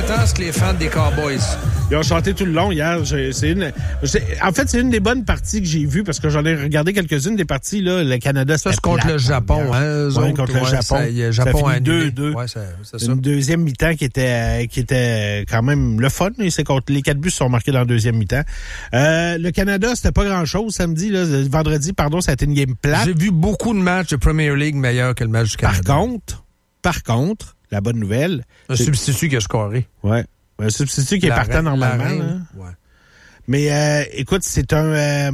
fantasque, les fans des Cowboys. Ils ont chanté tout le long hier. En fait, c'est une des bonnes parties que j'ai vues parce que j'en ai regardé quelques-unes des parties. Là, le Canada, ça, c'est contre le Japon. Hein, contre le Japon. Japon ça finit 2-2. Ouais, c'est ça. Une deuxième mi-temps qui était quand même le fun. Les 4 buts sont marqués dans la deuxième mi-temps. Le Canada, c'était pas grand-chose samedi. Vendredi, ça a été une game plate. J'ai vu beaucoup de matchs de Premier League meilleurs que le match du Canada. Par contre, la bonne nouvelle... Un substitut qui a scoré. Ouais. Un substitut qui est partant normalement. Ouais. Mais écoute, la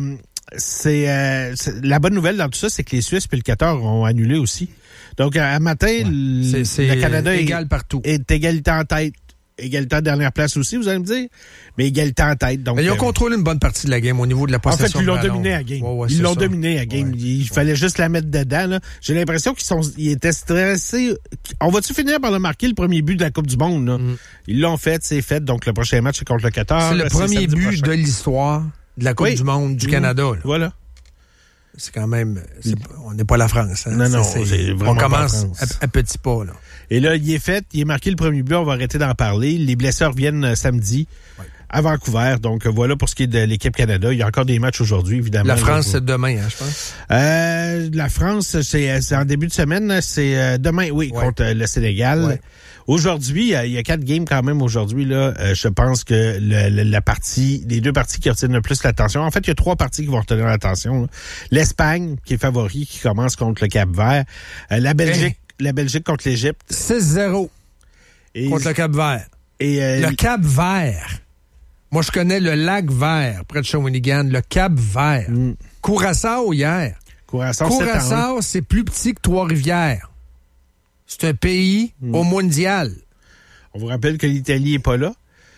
bonne nouvelle dans tout ça, c'est que les Suisses et le Qatar ont annulé aussi. Donc, à matin, le Canada égal partout. Est égalité en tête. Égalité en dernière place aussi, vous allez me dire. Mais égalité en tête. Donc, ils ont contrôlé une bonne partie de la game au niveau de la possession. En fait, ils l'ont dominé à la game. Ils l'ont dominé à la game. Il fallait juste la mettre dedans. Là. J'ai l'impression qu'ils étaient stressés. On va-tu finir par le marquer, le premier but de la Coupe du Monde? Là? Ils l'ont fait, c'est fait. Donc, le prochain match, c'est contre le Qatar. C'est le premier but de l'histoire de la Coupe du Monde du Canada. Là. Voilà. C'est quand même... on n'est pas la France. Hein? Non, c'est vraiment on commence à petits pas. Là. Et là, il est marqué le premier but. On va arrêter d'en parler. Les blessés reviennent samedi à Vancouver. Donc, voilà pour ce qui est de l'équipe Canada. Il y a encore des matchs aujourd'hui, évidemment. La France, c'est demain, je pense. La France, c'est en début de semaine. C'est demain, contre le Sénégal. Ouais. Aujourd'hui, il y a 4 games quand même aujourd'hui. Là, je pense que les 2 parties qui retiennent le plus l'attention. En fait, il y a 3 parties qui vont retenir l'attention. Là. L'Espagne, qui est favori, qui commence contre le Cap-Vert. La Belgique contre l'Égypte. 6-0 contre le Cap-Vert. Le Cap-Vert. Moi, je connais le lac Vert, près de Shawinigan. Le Cap-Vert. Curaçao hier. Curaçao, c'est plus petit que Trois-Rivières. C'est un pays au mondial. On vous rappelle que l'Italie n'est pas là.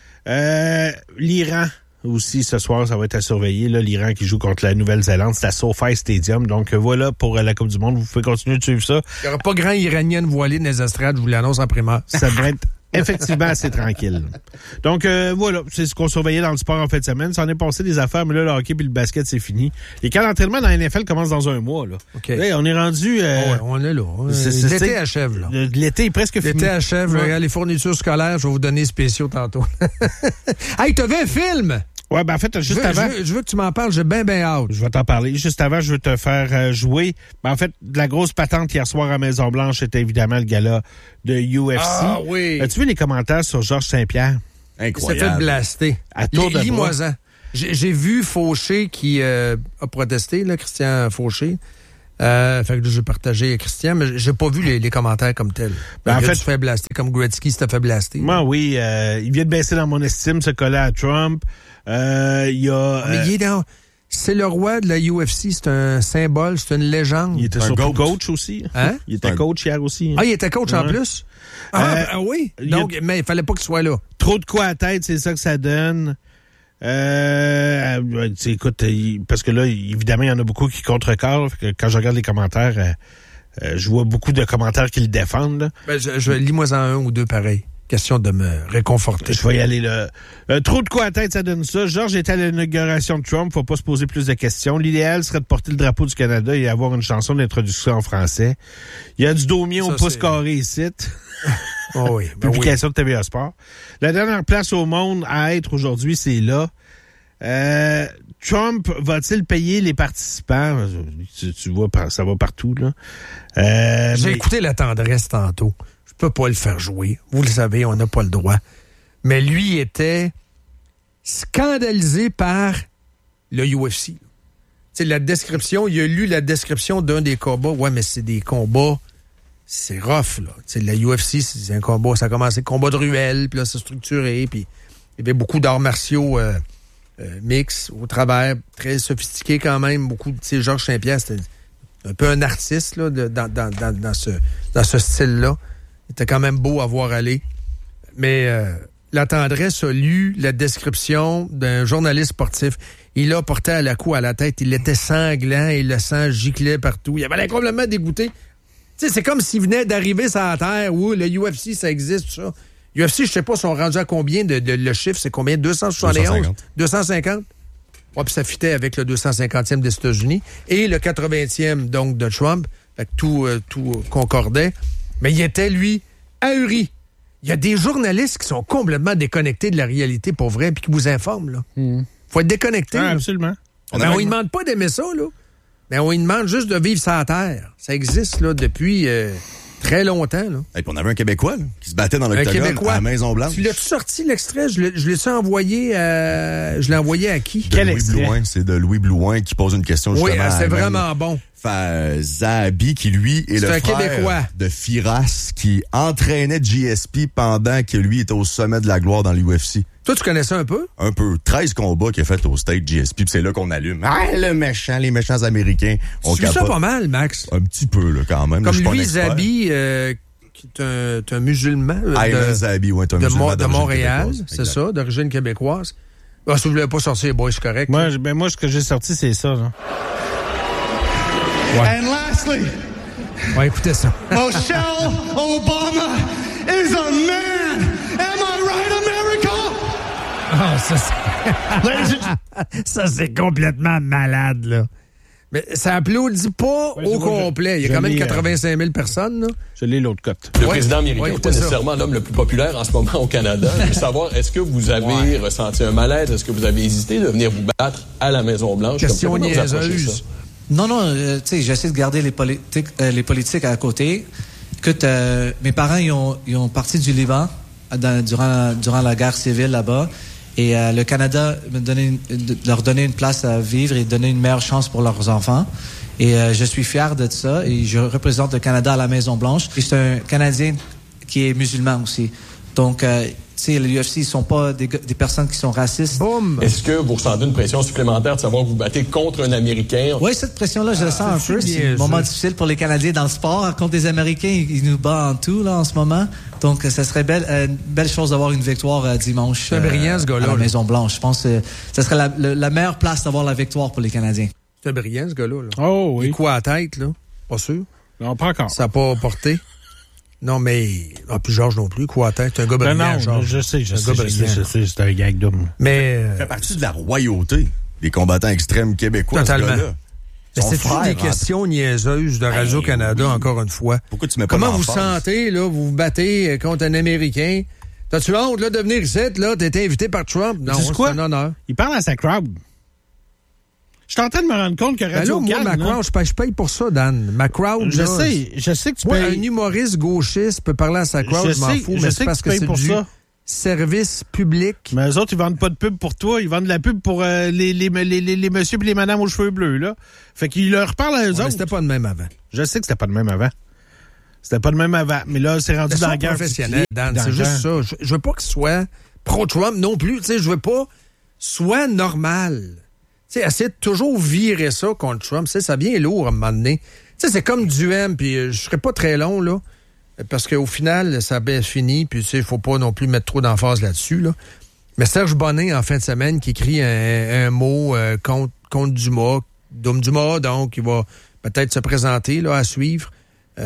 L'Iran aussi, ce soir, ça va être à surveiller. Là, l'Iran qui joue contre la Nouvelle-Zélande, c'est à SoFi Stadium. Donc voilà pour la Coupe du Monde. Vous pouvez continuer de suivre ça. Il n'y aura pas grand Iranien voilé dans les estrades, je vous l'annonce en primaire. Ça devrait être effectivement assez tranquille. Donc voilà, c'est ce qu'on surveillait dans le sport en fin de semaine. Ça en est passé des affaires, mais là, le hockey et le basket, c'est fini. Les camps d'entraînement dans la NFL commencent dans un mois. Là. Okay. Là, on est rendu... on est là. L'été achève. Là. L'été est presque fini. L'été achève. Ouais. Les fournitures scolaires, je vais vous donner spéciaux tantôt. Hey, t'avais un film! Ouais, ben en fait, juste avant... Je veux que tu m'en parles, j'ai bien hâte. Je vais t'en parler. Juste avant, je veux te faire jouer. Ben en fait, de la grosse patente hier soir à Maison-Blanche, c'était évidemment le gala de UFC. Ah oui! As-tu vu les commentaires sur Georges Saint-Pierre? Incroyable. Il s'est fait blaster. À tour de bras. J'ai vu Fauché qui a protesté, là, Christian Fauché. Fait que j'ai partagé Christian, mais j'ai pas vu les commentaires comme tels. En fait, tu fais blaster comme Gretzky s'était fait blaster. Moi, oui. Il vient de baisser dans mon estime, ce coller à Trump. Mais il est dans... C'est le roi de la UFC, c'est un symbole, c'est une légende. Il était surtout coach aussi. Hein? Il était coach hier aussi. Ah, il était coach en plus? Oui. Donc, mais il fallait pas qu'il soit là. Trop de quoi à tête, c'est ça que ça donne. Écoute, parce que là, évidemment, il y en a beaucoup qui contrecarrent. Quand je regarde les commentaires, je vois beaucoup de commentaires qui le défendent. Là. Ben, je lis-moi en un ou deux pareils. Question de me réconforter. Je vais y aller là. Trop de quoi à tête, ça donne ça. Georges était à l'inauguration de Trump, faut pas se poser plus de questions. L'idéal serait de porter le drapeau du Canada et avoir une chanson d'introduction en français. Il y a du Daumier au pouce carré ici. Oh oui, publication de TVA Sport. La dernière place au monde à être aujourd'hui, c'est là. Trump va-t-il payer les participants? Tu vois, ça va partout, là. J'ai écouté La tendresse tantôt. Je peux pas le faire jouer. Vous le savez, on n'a pas le droit. Mais lui était scandalisé par le UFC. T'sais, la description, il a lu la description d'un des combats. Ouais, mais c'est des combats, c'est rough, là. T'sais, la UFC, c'est un combat, ça a commencé combat de ruelle, puis là, c'est structuré, puis il y avait beaucoup d'arts martiaux mix au travers, très sophistiqué quand même. Beaucoup, tu sais, Georges Saint-Pierre, c'était un peu un artiste, là, dans ce style-là. Il était quand même beau à voir aller. Mais La tendresse a lu la description d'un journaliste sportif. Il l'a porté à la cou à la tête. Il était sanglant et le sang giclait partout. Il avait l'air complètement dégoûté. Tu sais, c'est comme s'il venait d'arriver sur la terre où le UFC, ça existe, tout ça. UFC, je sais pas, sont rendus à combien le chiffre, c'est combien? 271? 250? Ouais, puis ça fitait avec le 250e des États-Unis et le 80e, donc, de Trump. Fait que tout concordait. Mais il était, lui, ahuri. Il y a des journalistes qui sont complètement déconnectés de la réalité pour vrai puis qui vous informent, là. Faut être déconnecté. Ah, absolument. On ne demande pas d'aimer ça, là. Mais on lui demande juste de vivre sur la terre. Ça existe, là, depuis très longtemps, là. Et puis on avait un Québécois, là, qui se battait dans l'octogone à la Maison-Blanche. Tu l'as-tu sorti, l'extrait? Je l'ai envoyé je l'ai envoyé à qui? De Louis Blouin. C'est de Louis Blouin qui pose une question justement. Oui, c'est vraiment bon. Zahabi, qui lui est le frère Québécois de Firas, qui entraînait GSP pendant que lui était au sommet de la gloire dans l'UFC. Toi, tu connais ça un peu? Un peu. 13 combats qu'il a fait au State GSP, puis c'est là qu'on allume. Ah, les méchants Américains. Tu suis ça pas mal, Max? Un petit peu, là, quand même. Comme lui, Zahabi, qui est un musulman. Ayman Zahabi, oui, un musulman de Montréal, c'est ça, d'origine québécoise. Ah, si vous voulez pas sortir, boy, c'est correct. Moi, ce que j'ai sorti, c'est ça, là. Ouais. And lastly, ouais, écoutez ça. Michelle Obama is a man. Am I right, America? Ça, c'est complètement malade, là. Mais ça applaudit pas au complet. Il y a quand même 85 000 personnes, là. Je l'ai l'autre cote. Le président américain n'est pas nécessairement l'homme le plus populaire en ce moment au Canada. Je veux savoir, est-ce que vous avez ressenti un malaise? Est-ce que vous avez hésité de venir vous battre à la Maison-Blanche? Question niaiseuse. Non, tu sais, j'essaie de garder les politiques à côté. Écoute, mes parents, ils ont parti du Liban durant la guerre civile là-bas. Et le Canada leur donnait une place à vivre et donnait une meilleure chance pour leurs enfants. Et je suis fier de ça. Et je représente le Canada à la Maison-Blanche. Et c'est un Canadien qui est musulman aussi. Donc, tu sais, l'UFC, ils sont pas des personnes qui sont racistes. Boum! Est-ce que vous ressentez une pression supplémentaire de savoir que vous battez contre un Américain? Oui, cette pression-là, je la sens un peu. C'est un moment difficile pour les Canadiens dans le sport. Contre les Américains, ils nous battent en tout, là, en ce moment. Donc, ça serait une belle chose d'avoir une victoire dimanche c'est brillant, ce gars-là, à la Maison-Blanche. Je pense que ça serait la meilleure place d'avoir la victoire pour les Canadiens. C'est brillant, ce gars-là. Là. Oh oui. Il est quoi à tête, là? Pas sûr. Non, pas encore. Ça n'a pas porté. Non, mais... Ah, puis Georges non plus, quoi à tête. C'est un gars brillant, non, Georges. je sais, c'est un gag double. Mais... Ça fait partie de la royauté des combattants extrêmes québécois, totalement. ce gars-là. Mais c'est toujours des questions niaiseuses de Radio-Canada, encore une fois. Pourquoi tu mets pas Comment vous sentez, là, vous battez contre un Américain? T'as-tu honte, là, de venir ici, là? T'as été invité par Trump? Non, c'est un honneur. Il parle à sa crowd. Je suis en train de me rendre compte que Radio-Canada... moi, ma crowd, je paye pour ça, Dan. Ma crowd, je sais que tu payes... un humoriste gauchiste peut parler à sa crowd, je m'en fous, mais c'est parce que c'est du service public. Mais eux autres, ils vendent pas de pub pour toi, ils vendent de la pub pour les messieurs et les madames aux cheveux bleus, là. Fait qu'ils leur parlent à eux autres. Mais c'était pas de même avant. Je sais que c'était pas de même avant. C'était pas de même avant, mais là, c'est rendu dans la guerre professionnelle, Dan, c'est juste ça. Je veux pas que ce soit pro-Trump non plus, tu sais, je veux pas soit normal. Tu sais, essayer de toujours virer ça contre Trump, ça devient lourd à un moment donné. Tu sais, c'est comme Duhem, puis je serai pas très long, là, parce qu'au final, ça a bien fini, puis tu sais, il faut pas non plus mettre trop d'emphase là-dessus, là. Mais Serge Bonnet, en fin de semaine, qui écrit un mot contre Dumas, Dom Dumas, donc, il va peut-être se présenter, là, à suivre. Tu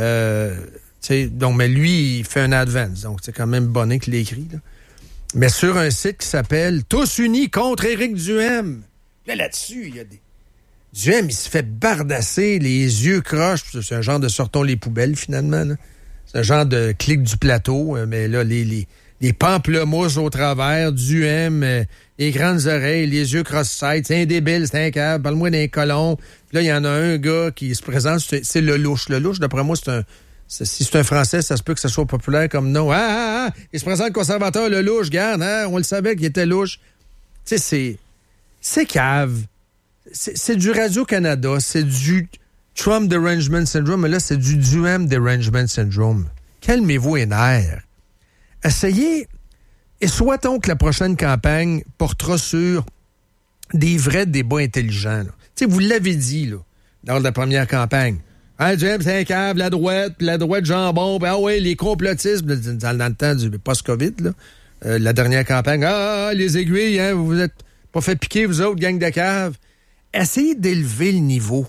sais, donc, mais lui, il fait un advance, donc c'est quand même Bonnet qui l'écrit, là. Mais sur un site qui s'appelle « Tous unis contre Éric Duhem ». Là-dessus, il y a des... Duhem, il se fait bardasser, les yeux croches. C'est un genre de sortons les poubelles, finalement. Là. C'est un genre de clic du plateau. Mais là, les pamplemousses au travers, Duhem, les grandes oreilles, les yeux cross-side. C'est un débile, c'est un câble. Parle-moi d'un colon. Puis là, il y en a un gars qui se présente. C'est le louche. Le louche, d'après moi, si c'est un Français, ça se peut que ça soit populaire comme nom. Il se présente conservateur, le louche. Regarde, on le savait qu'il était louche. Tu sais, c'est cave. C'est du Radio-Canada. C'est du Trump Derangement Syndrome. Mais là, c'est du Duhem Derangement Syndrome. Calmez-vous les nerfs. Essayez. Et souhaitons que la prochaine campagne portera sur des vrais débats intelligents. Tu sais, vous l'avez dit, là, lors de la première campagne. Duhem, c'est un cave, la droite jambon. Les complotistes, dans le temps du post-COVID, là, la dernière campagne. Les aiguilles, hein, vous êtes pas fait piquer, vous autres, gang de cave. Essayez d'élever le niveau.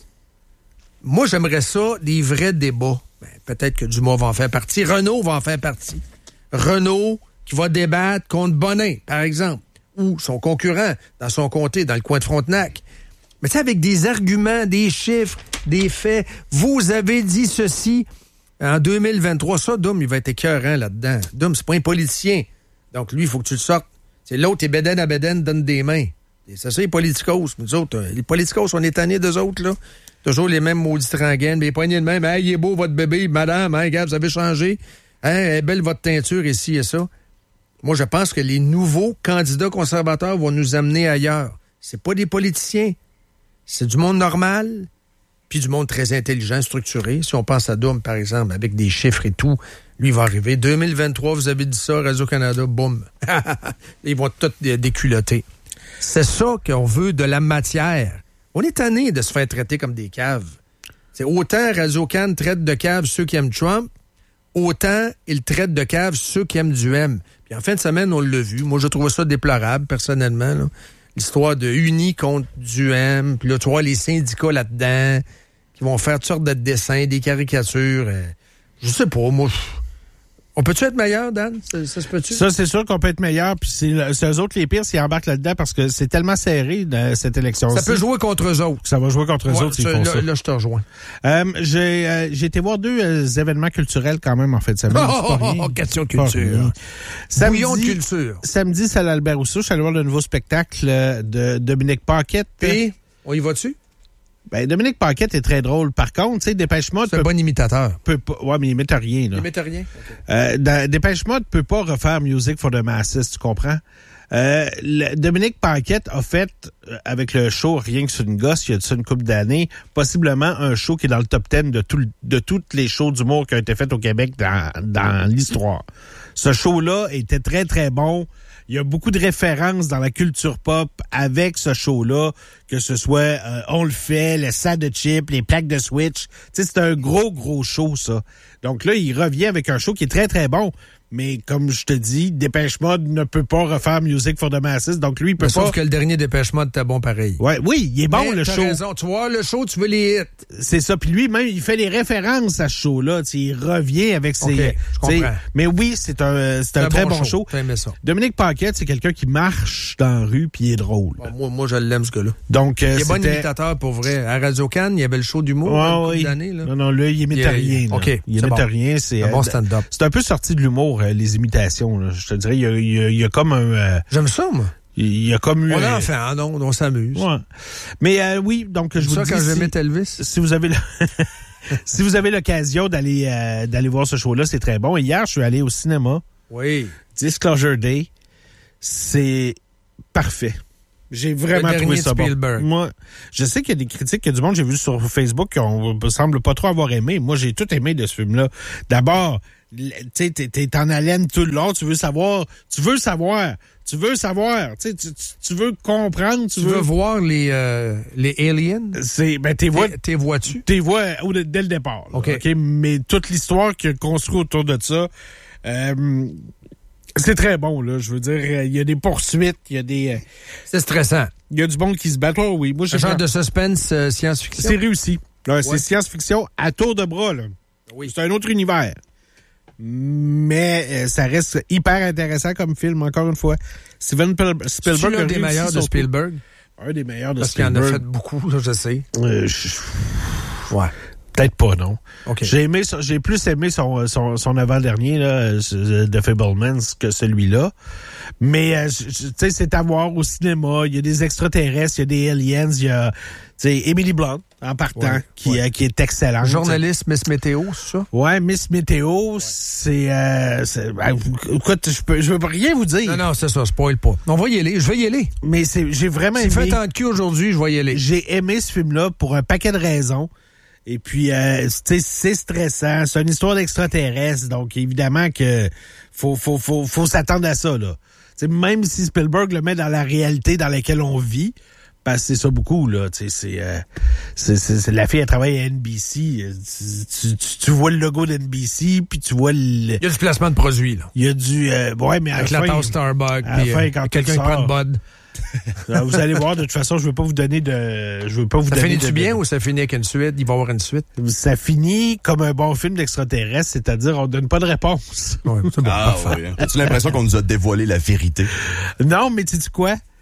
Moi, j'aimerais ça, des vrais débats. Peut-être que Dumas va en faire partie. Renaud va en faire partie. Renaud qui va débattre contre Bonin, par exemple, ou son concurrent dans son comté, dans le coin de Frontenac. Mais tu sais, avec des arguments, des chiffres, des faits. Vous avez dit ceci. En 2023, ça, Doom, il va être écœurant là-dedans. Doom, c'est pas un politicien. Donc, lui, il faut que tu le sortes. C'est l'autre, et bédaine à bédaine, donne des mains. Et c'est ça, les politicos. Nous autres, les politicos, on est tannés d'eux autres, là. Toujours les mêmes maudits rengaines, mais les poignées de même. Hey, il est beau, votre bébé, madame, hein, gars, vous avez changé. Hein, elle est belle, votre teinture, ici et ça. Moi, je pense que les nouveaux candidats conservateurs vont nous amener ailleurs. C'est pas des politiciens. C'est du monde normal, puis du monde très intelligent, structuré. Si on pense à Doom, par exemple, avec des chiffres et tout, lui, il va arriver. 2023, vous avez dit ça, Radio-Canada, boum. Ils vont tous déculoter. C'est ça qu'on veut de la matière. On est tanné de se faire traiter comme des caves. C'est autant Radio-Can traite de caves ceux qui aiment Trump, autant il traite de caves ceux qui aiment du M. Puis en fin de semaine, on l'a vu. Moi, je trouve ça déplorable, personnellement, là. L'histoire de Uni contre du M. Puis là, tu vois, les syndicats là-dedans qui vont faire toutes sortes de dessins, des caricatures. Je sais pas, moi... On peut-tu être meilleur, Dan? Ça se peut-tu? Ça, c'est sûr qu'on peut être meilleur. Puis c'est eux autres les pires s'ils embarquent là-dedans parce que c'est tellement serré cette élection-ci. Ça peut jouer contre eux autres. Ça va jouer contre eux autres s'ils font ça. Là, je te rejoins. J'ai été voir 2 événements culturels quand même en fin de semaine. Question culture. Bouillon de culture. Samedi, c'est à l'Albert Rousseau. Je suis allé voir le nouveau spectacle de Dominique Paquette. Et on y va-tu? Ben, Dominique Paquette est très drôle. Par contre, tu sais, Dépêche Mode... C'est un bon imitateur. Ouais, mais il imite rien, là. Il imite rien? Okay. Dépêche Mode peut pas refaire Music for the Masses, tu comprends? Dominique Paquette a fait, avec le show Rien que sur une gosse, il y a une couple d'années, possiblement un show qui est dans le top 10 de toutes les shows d'humour qui ont été faites au Québec dans l'histoire. Ce show-là était très, très bon. Il y a beaucoup de références dans la culture pop avec ce show-là, que ce soit On le fait, le sac de chips, les plaques de Switch. Tu sais, c'est un gros show, ça. Donc là, il revient avec un show qui est très, très bon. Mais comme je te dis, Dépêche Mode ne peut pas refaire Music for the Masses, donc lui, il peut pas... Sauf que le dernier Dépêche Mode était bon pareil. Ouais, oui, il est bon, le show. Raison. Tu vois, le show, tu veux les hits. C'est ça. Puis lui, même, il fait les références à ce show-là. T'sais, il revient avec ses... Okay, je comprends. Mais oui, c'est un très bon show. Ça. Dominique Paquette, c'est quelqu'un qui marche dans la rue puis il est drôle. Bon, moi, je l'aime, ce gars-là. Donc, il est bon imitateur, pour vrai. À Radio-Can, il y avait le show d'humour d'années. Non, là, il imite rien. OK, il imite rien. C'est un bon stand-up. C'est un peu sorti de l'humour, les imitations. Là. Je te dirais, il y a comme un... J'aime ça, moi. Il y a comme eu... On en fait un, on s'amuse. Ouais. Mais oui, donc je vous dis... ça quand j'aimais Elvis. Si vous avez... Si vous avez l'occasion d'aller voir ce show-là, c'est très bon. Et hier, je suis allé au cinéma. Oui. Disclosure Day. C'est parfait. J'ai vraiment trouvé ça bon. Moi, je sais qu'il y a des critiques, qu'il y a du monde, j'ai vu sur Facebook, qu'on semble pas trop avoir aimé. Moi, j'ai tout aimé de ce film-là. D'abord, tu sais, t'es en haleine tout le long, tu veux savoir, tu veux comprendre, tu veux voir les aliens. T'es vois-tu? T'es vois dès le départ. Là, OK. Mais toute l'histoire qui est construite autour de ça, c'est très bon, là. Je veux dire, il y a des poursuites, il y a des... c'est stressant. Il y a du monde qui se bat. Oh, oui. Moi, un genre de suspense science-fiction. C'est réussi. Ouais. C'est science-fiction à tour de bras, là. Oui. C'est un autre univers. Mais ça reste hyper intéressant comme film, encore une fois. Steven Spielberg... C'est l'un des meilleurs de Spielberg? Un des meilleurs de Parce Spielberg. Parce qu'il en a fait beaucoup, là, je sais. Ouais. Peut-être pas, non. Okay. J'ai plus aimé son avant-dernier, là, The Fabelmans, que celui-là. Mais, tu sais, c'est à voir au cinéma. Il y a des extraterrestres, il y a des aliens, il y a, tu sais, Emily Blunt, en partant, qui est excellente. Journaliste Miss Météo, c'est ça? Ouais, Miss Météo, c'est écoute, je veux rien vous dire. Non, c'est ça, spoil pas. On va y aller, je vais y aller. Mais j'ai vraiment aimé. C'est fait en cul aujourd'hui, je vais y aller. J'ai aimé ce film-là pour un paquet de raisons. Et puis, c'est stressant. C'est une histoire d'extraterrestre. Donc, évidemment que faut s'attendre à ça, là. T'sais, même si Spielberg le met dans la réalité dans laquelle on vit, parce que c'est ça beaucoup, là. C'est la fille, elle travaille à NBC. Tu vois le logo d'NBC, puis tu vois il y a du placement de produits, là. Il y a du... ouais, mais avec la tasse Starbucks, puis quelqu'un qui prend de Bud. Vous allez voir, de toute façon, je veux pas vous donner de... Ça finit-tu bien ou ça finit avec une suite? Il va y avoir une suite? Ça finit comme un bon film d'extraterrestre, c'est-à-dire on donne pas de réponse. Ouais, c'est bon, As-tu l'impression qu'on nous a dévoilé la vérité? Non, mais tu sais quoi?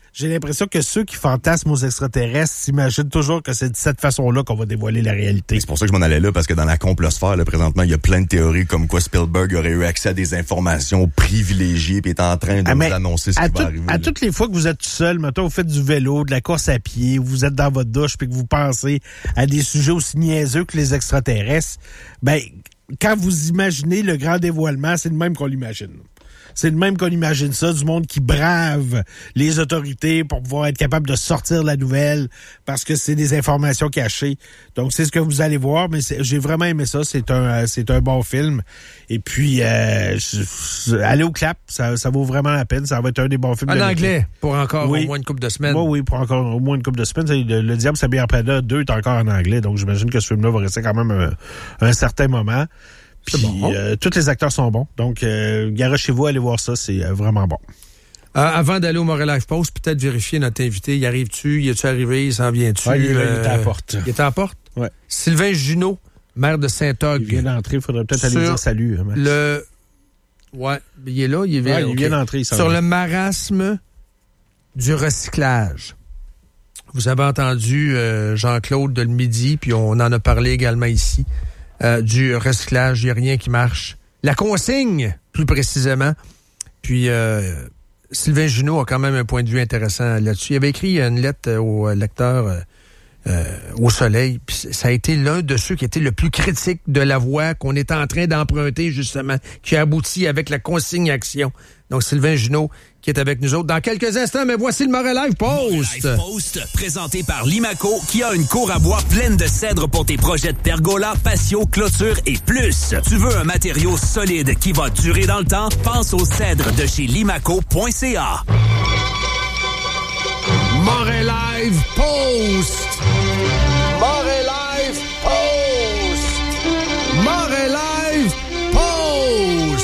j'ai l'impression que ceux qui fantasment aux extraterrestres s'imaginent toujours que c'est de cette façon-là qu'on va dévoiler la réalité. C'est pour ça que je m'en allais là, parce que dans la complosphère, là, présentement, il y a plein de théories comme quoi Spielberg aurait eu accès à des informations privilégiées puis est en train de nous annoncer ce qui va arriver. Toutes les fois que vous êtes tout seul, mettons, vous faites du vélo, de la course à pied, vous êtes dans votre douche puis que vous pensez à des sujets aussi niaiseux que les extraterrestres, ben, quand vous imaginez le grand dévoilement, c'est de même qu'on l'imagine. C'est de même qu'on imagine ça, du monde qui brave les autorités pour pouvoir être capable de sortir la nouvelle parce que c'est des informations cachées. Donc, c'est ce que vous allez voir, mais j'ai vraiment aimé ça. C'est un bon film. Et puis, allez au clap, ça vaut vraiment la peine. Ça va être un des bons films. En anglais, pour encore au moins une couple de semaines. Oui, pour encore au moins une couple de semaines. Le Diable s'habille en Prada 2 est encore en anglais, donc j'imagine que ce film-là va rester quand même un certain moment. Puis, tous les acteurs sont bons. Donc, garochez-vous, allez voir ça. C'est vraiment bon. Avant d'aller au Montréal Live Post, peut-être vérifier notre invité. Y arrive-tu? Y est-tu arrivé? Il s'en vient-tu? Il est à la porte. Il est à la porte? Oui. Sylvain Junot, maire de Saint-Og. Il vient d'entrer. Il faudrait peut-être aller dire salut. Max. Ouais, il est là. Il vient d'entrer. Sur le marasme du recyclage. Vous avez entendu Jean-Claude de le midi, puis on en a parlé également ici. Du recyclage, il n'y a rien qui marche. La consigne, plus précisément. Puis, Sylvain Junot a quand même un point de vue intéressant là-dessus. Il avait écrit une lettre au lecteur au Soleil. Puis ça a été l'un de ceux qui était le plus critique de la voie qu'on est en train d'emprunter, justement, qui a abouti avec la consigne action. Donc, Sylvain Junot, qui est avec nous autres dans quelques instants, mais voici le Montréal Live Post. Live Post, présenté par Limaco, qui a une cour à bois pleine de cèdre pour tes projets de pergola, patio, clôture et plus. Tu veux un matériau solide qui va durer dans le temps? Pense au cèdre de chez limaco.ca. Montréal Live Post. Montréal Live Post. Montréal Live Post.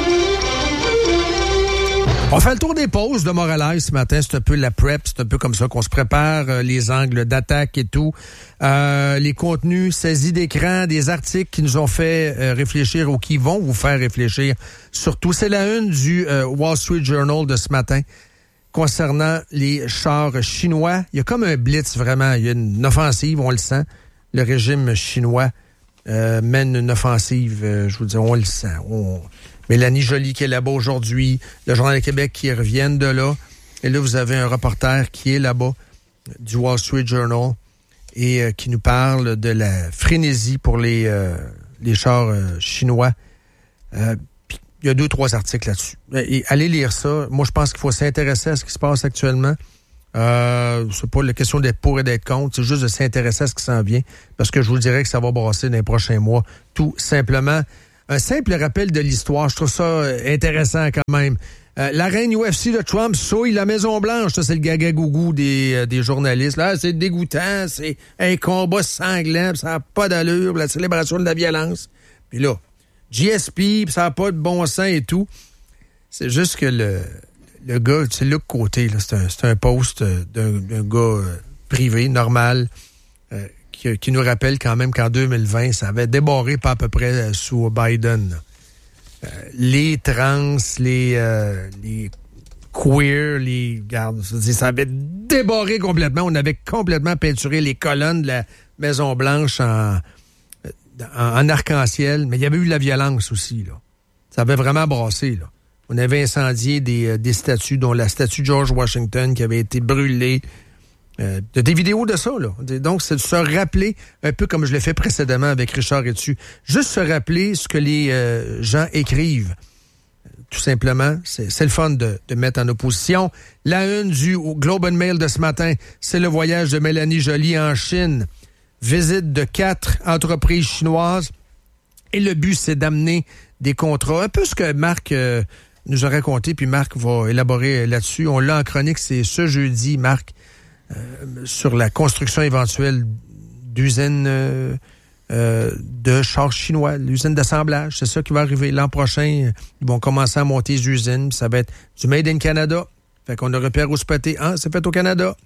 On fait le tour des pauses de Montréal ce matin. C'est un peu la prep, c'est un peu comme ça qu'on se prépare, les angles d'attaque et tout. Les contenus saisis d'écran, des articles qui nous ont fait réfléchir ou qui vont vous faire réfléchir. Surtout, c'est la une du Wall Street Journal de ce matin concernant les chars chinois. Il y a comme un blitz, vraiment. Il y a une offensive, on le sent. Le régime chinois mène une offensive, je vous dis, on le sent. Mélanie Joly qui est là-bas aujourd'hui, le Journal de Québec qui reviennent de là. Et là, vous avez un reporter qui est là-bas du Wall Street Journal et qui nous parle de la frénésie pour les chars chinois. Puis, il y a 2-3 articles là-dessus. Et allez lire ça. Moi, je pense qu'il faut s'intéresser à ce qui se passe actuellement. C'est pas la question d'être pour et d'être contre, c'est juste de s'intéresser à ce qui s'en vient. Parce que je vous dirais que ça va brasser dans les prochains mois. Tout simplement. Un simple rappel de l'histoire, je trouve ça intéressant quand même. La reine UFC de Trump souille la Maison-Blanche. Ça, c'est le gaga-gougou des journalistes. Là, c'est dégoûtant, c'est un combat sanglant, ça n'a pas d'allure, la célébration de la violence. Puis là, GSP, ça n'a pas de bon sens et tout. C'est juste que le gars, c'est Luc Côté, là, c'est un post d'un gars privé, normal, qui nous rappelle quand même qu'en 2020, ça avait débarré pas à peu près sous Biden. Les trans, les queer, regarde, ça avait débarré complètement. On avait complètement peinturé les colonnes de la Maison-Blanche en arc-en-ciel, mais il y avait eu de la violence aussi, là. Ça avait vraiment brassé, là. On avait incendié des statues, dont la statue de George Washington qui avait été brûlée. Des vidéos de ça, là. Donc, c'est de se rappeler, un peu comme je l'ai fait précédemment avec Richard Etu, juste se rappeler ce que les gens écrivent. Tout simplement, c'est le fun de mettre en opposition. La une du Globe and Mail de ce matin, c'est le voyage de Mélanie Joly en Chine. Visite de 4 entreprises chinoises. Et le but, c'est d'amener des contrats. Un peu ce que Marc nous a raconté, puis Marc va élaborer là-dessus. On l'a en chronique, c'est ce jeudi, Marc, sur la construction éventuelle d'usines de chars chinois, l'usine d'assemblage. C'est ça qui va arriver l'an prochain. Ils vont commencer à monter les usines. Ça va être du Made in Canada. Fait qu'on a repéré au spoté. C'est fait au Canada.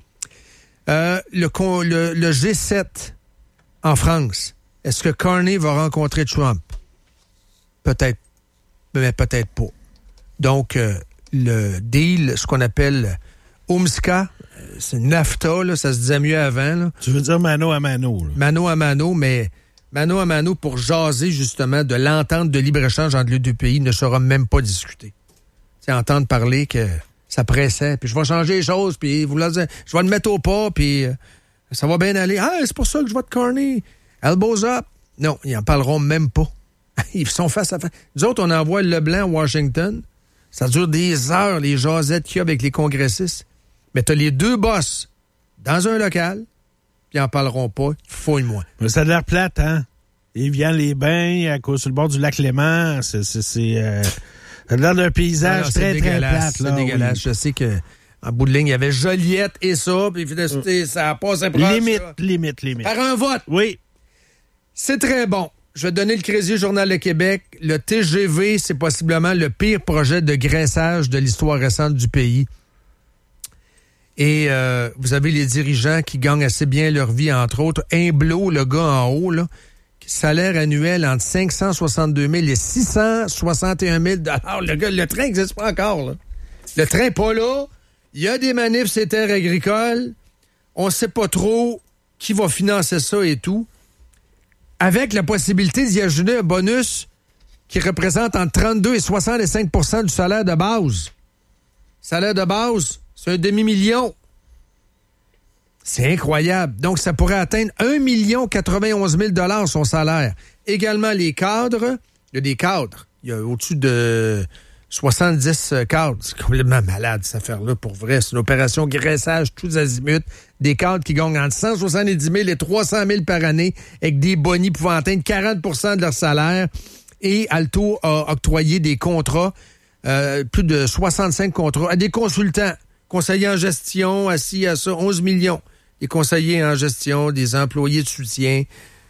Le G7 en France. Est-ce que Carney va rencontrer Trump? Peut-être, mais peut-être pas. Donc, le deal, ce qu'on appelle UMSCA, c'est NAFTA, là, ça se disait mieux avant. Là. Tu veux dire mano à mano. Là. Mano à mano, mais mano à mano pour jaser justement de l'entente de libre-échange entre les deux pays ne sera même pas discutée. C'est entendre parler que ça pressait, puis je vais changer les choses, puis je vais le mettre au pas, puis ça va bien aller. Ah, c'est pour ça que je vais te corner. Elbows up. Non, ils en parleront même pas. Ils sont face à face. Nous autres, on envoie Leblanc à Washington. Ça dure des heures, les jasettes qu'il y a avec les congressistes. Mais t'as les deux boss dans un local, puis ils en parleront pas. Fouille-moi. Mais ça a l'air plate, hein? Il vient les bains sur le bord du lac Léman. Ça a l'air d'un paysage très, très plate. C'est dégueulasse. Oui. Je sais que en bout de ligne, il y avait Joliette et ça, puis ça passe un proche. Limite. Par un vote. Oui. C'est très bon. Je vais te donner le crédit au Journal de Québec. Le TGV, c'est possiblement le pire projet de graissage de l'histoire récente du pays. Et vous avez les dirigeants qui gagnent assez bien leur vie, entre autres. Humblot, le gars en haut, là, salaire annuel entre 562 000 et 661 000 $. Le train n'existe pas encore. Là. Le train n'est pas là. Il y a des manifs sur les terres agricoles. On ne sait pas trop qui va financer ça et tout. Avec la possibilité d'y ajouter un bonus qui représente entre 32 et 65 % du salaire de base. Salaire de base, c'est un demi-million. C'est incroyable. Donc, ça pourrait atteindre 1 091 000 $ son salaire. Également, les cadres. Il y a des cadres. Il y a au-dessus de 70 cadres. C'est complètement malade, cette affaire-là, pour vrai. C'est une opération graissage tous azimuts. Des cadres qui gagnent entre 170 000 et 300 000 par année, avec des bonis pouvant atteindre 40 % de leur salaire. Et Alto a octroyé des contrats, plus de 65 contrats, à des consultants, conseillers en gestion, assis à ça, 11 millions. Des conseillers en gestion, des employés de soutien,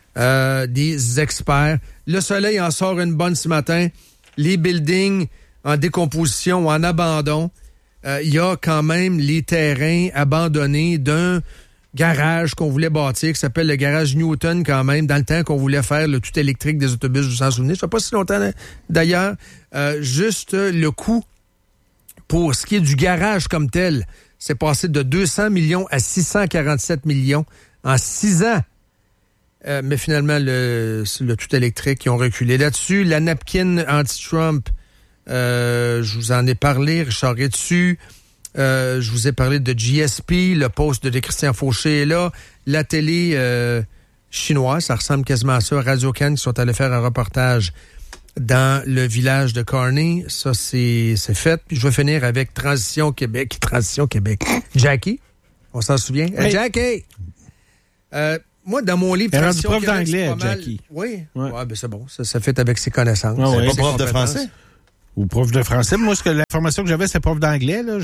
des experts. Le Soleil en sort une bonne ce matin. Les buildings en décomposition ou en abandon. Il y a quand même les terrains abandonnés d'un garage qu'on voulait bâtir, qui s'appelle le garage Newton quand même, dans le temps qu'on voulait faire le tout électrique des autobus, je vous en souviens. Ça fait pas si longtemps d'ailleurs. Juste le coût pour ce qui est du garage comme tel, c'est passé de 200 millions à 647 millions en 6 ans. Mais finalement, le tout électrique, ils ont reculé là-dessus. La napkin anti-Trump, je vous en ai parlé, Richard est dessus. Je vous ai parlé de GSP, le poste de Christian Fauché est là. La télé chinoise, ça ressemble quasiment à ça. Radio-Can qui sont allés faire un reportage dans le village de Carney. Ça, c'est fait. Puis je vais finir avec Transition Québec. Jackie, on s'en souvient? Oui. Jackie! Moi, dans mon livre... Elle est prof d'anglais, Jackie. Oui? Ouais, ben c'est bon. Ça fait avec ses connaissances. C'est pas prof de français? Ou prof de français. Moi, l'information que j'avais, c'est prof d'anglais. Là.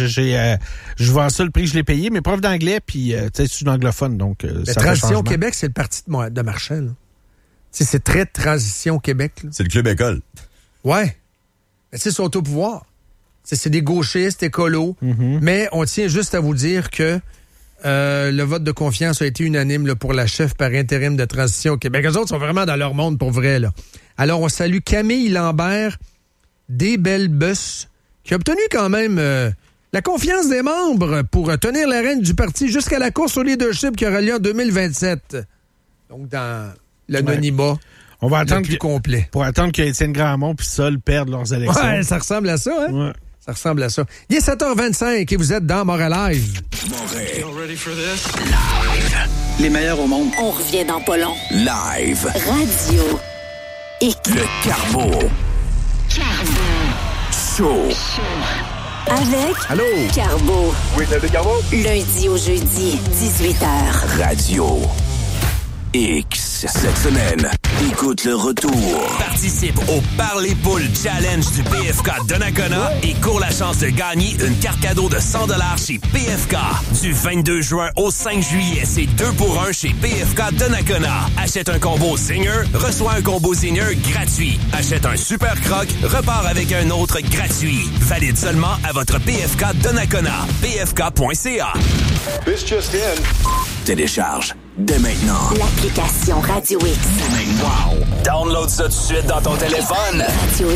Je vends ça le prix que je l'ai payé, mais prof d'anglais, puis tu sais, c'est une anglophone, donc ça Transition Québec, c'est le parti de Marchand. Là. C'est très Transition Québec. Là. C'est le club école. Ouais. Mais c'est sont au pouvoir. C'est des gauchistes, écolos. Mm-hmm. Mais on tient juste à vous dire que le vote de confiance a été unanime là, pour la chef par intérim de Transition Québec. Eux autres sont vraiment dans leur monde pour vrai. Là. Alors, on salue Camille Lambert des Belles Busses, qui a obtenu quand même la confiance des membres pour tenir la règne du parti jusqu'à la course au leadership qui aura lieu en 2027. Donc, dans l'anonymat, on va attendre plus complet. Pour attendre que Étienne Grandmont puis Sol perdent leurs élections. Ouais, ça ressemble à ça, hein? Ouais. Ça ressemble à ça. Il est 7h25 et vous êtes dans Montréal Live. Live. Les meilleurs au monde. On revient dans pas long. Live. Radio X. Le Carbo. Show. Avec Allô? Carbo. Oui, c'est Carbo. Lundi au jeudi, 18h. Radio X. Cette semaine, écoute le retour. Participe au Parler Poules Challenge du PFK Donnacona et cours la chance de gagner une carte cadeau de 100 $ chez PFK. Du 22 juin au 5 juillet, c'est 2 pour 1 chez PFK Donnacona. Achète un combo Zinger, reçois un combo Zinger gratuit. Achète un Super Croc, repars avec un autre gratuit. Valide seulement à votre PFK Donnacona. pfk.ca. This just in. Télécharge dès maintenant L'application Radio X. Wow! Download ça tout de suite dans ton téléphone. Radio